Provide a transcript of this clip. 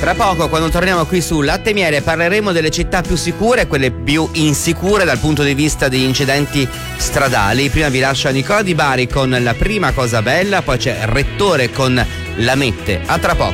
Tra poco, quando torniamo qui su Latte e Miele, parleremo delle città più sicure e quelle più insicure dal punto di vista degli incidenti stradali. Prima vi lascio Nicola Di Bari con La prima cosa bella, poi c'è Rettore con La Mette. A tra poco.